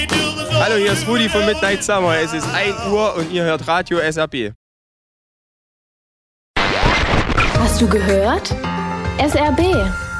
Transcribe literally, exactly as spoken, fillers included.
Hallo, hier ist Rudi von Midnight Summer. Es ist ein Uhr und ihr hört Radio S R B. Hast du gehört? S R B.